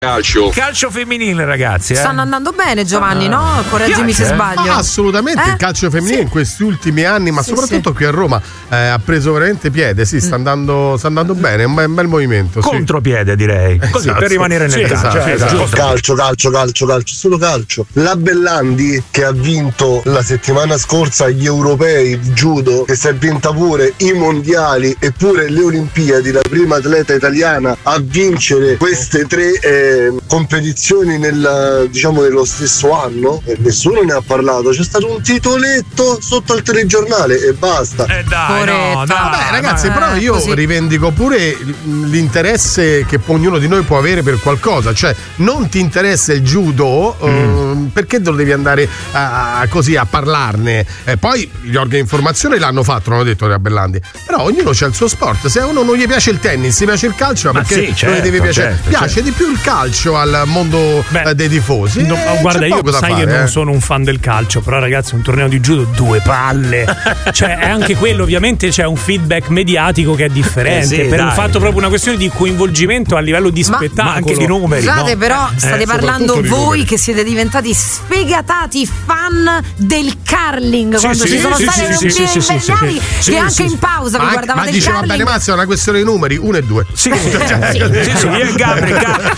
Calcio femminile, ragazzi. Stanno andando bene, Giovanni, no? Correggimi se sbaglio. Assolutamente, il calcio femminile in questi ultimi anni, ma soprattutto qui a Roma, ha preso veramente piede. Sì, sta andando bene, è un bel movimento. Contropiede, direi. Così, esatto, per rimanere nel calcio. Calcio, solo calcio. La Bellandi, che ha vinto la settimana scorsa gli europei di judo, che si è vinta pure i mondiali e pure le Olimpiadi, la prima atleta italiana a vincere queste tre competizioni nello stesso anno, e nessuno ne ha parlato. C'è stato un titoletto sotto al telegiornale e basta. Vabbè, ragazzi, però io rivendico pure l'interesse che ognuno di noi può avere per qualcosa. Cioè, non ti interessa il judo, perché lo devi andare così a parlarne? Poi gli organi di informazione l'hanno fatto, non ho detto la Bellandi, però ognuno c'ha il suo sport. Se a uno non gli piace il tennis, gli piace il calcio, perché non gli deve piacere? Piace di più il calcio al mondo dei tifosi. Guarda, io sai che non sono un fan del calcio, però ragazzi, un torneo di judo, 2 palle. Cioè, è anche quello, ovviamente c'è un feedback mediatico che è differente, per un fatto proprio una questione di coinvolgimento a livello di spettacolo, ma anche di numeri. Scusate, però state parlando voi che siete diventati sfegatati fan del curling, quando ci sono stati mondiali che anche in pausa vi guardavate il diceva curling. bene Marzio, è una questione di numeri, 1 e 2. Io e Gabri,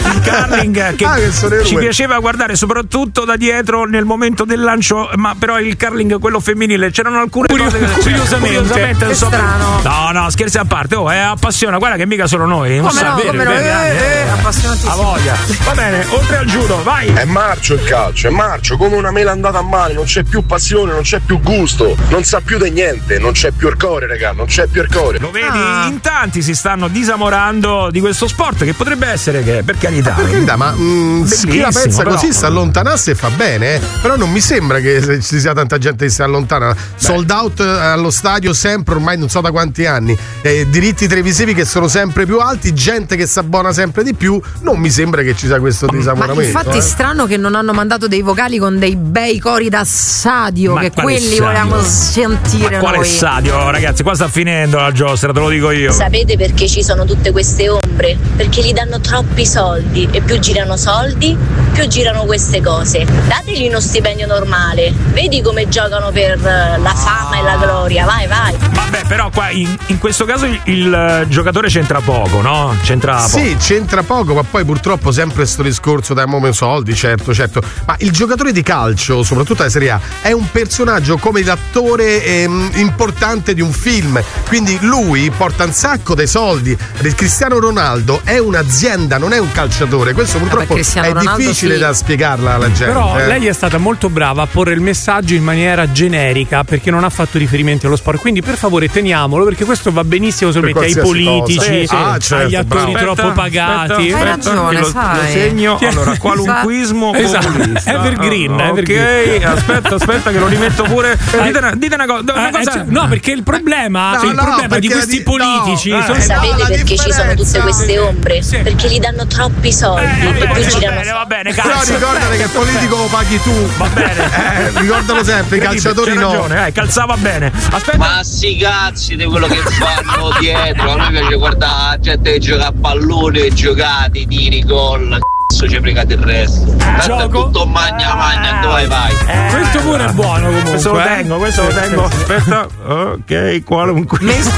curling che ci piaceva guardare soprattutto da dietro nel momento del lancio, ma però il curling quello femminile c'erano alcune cose che curiosamente è strano. No, scherzi a parte, è appassiona, guarda che mica solo noi, non appassionatissimo. A voglia. Va bene, oltre al judo, vai. È marcio il calcio, è marcio, come una mela andata a male, non c'è più passione, non c'è più gusto, non sa più di niente, non c'è più il cuore, raga, non c'è più il cuore. Lo vedi? In tanti si stanno disamorando di questo sport, che potrebbe essere che, per carità, ma chi la pensa così si allontanasse e fa bene, però non mi sembra che ci sia tanta gente che si allontana. Sold out allo stadio sempre, ormai non so da quanti anni, diritti televisivi che sono sempre più alti, gente che si abbona sempre di più, non mi sembra che ci sia questo disamoramento. Ma infatti è strano che non hanno mandato dei vocali con dei bei cori da stadio, che quelli volevamo sentire. Ma quale noi. stadio, ragazzi? Qua sta finendo la giostra, te lo dico io. Sapete perché ci sono tutte queste ombre? Perché gli danno troppi soldi, e più girano soldi, più girano queste cose. Dategli uno stipendio normale, vedi come giocano per la fama e la gloria, vai. Vabbè, però qua in questo caso il giocatore c'entra poco, no? Sì, c'entra poco, ma poi purtroppo sempre sto discorso dai momenti soldi, certo, ma il giocatore di calcio, soprattutto alla Serie A, è un personaggio come l'attore importante di un film, quindi lui porta un sacco dei soldi. Il Cristiano Ronaldo è un'azienda, non è un calciatore, questo purtroppo è difficile da spiegarla alla gente. Però lei è stata molto brava a porre il messaggio in maniera generica, perché non ha fatto riferimenti allo sport, quindi per favore teniamolo, perché questo va benissimo solamente ai politici, agli attori troppo pagati. Hai ragione, lo segno. Allora, qualunquismo evergreen. Ok, aspetta che lo rimetto pure. Dite una cosa. No, perché il problema di questi politici sapete perché ci sono tutte queste ombre? Perché gli danno troppi soldi e più girano. Va bene, però ricordate che il politico lo paghi tu. Va bene. Ricordalo sempre, i calciatori no. Ragione, calzava bene. Aspetta. Ma sti cazzi di quello che fanno dietro. A me piace guardare la gente che gioca a pallone, giocati, tiri, gol. Ci fregate il resto. Gioco tutto magna dove vai. Questo pure è buono comunque. Questo lo tengo. Aspetta. Ok, qualunque.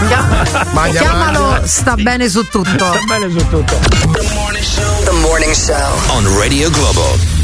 Chiamalo sta bene su tutto. Sta bene su tutto. The Morning Show on Radio Globo.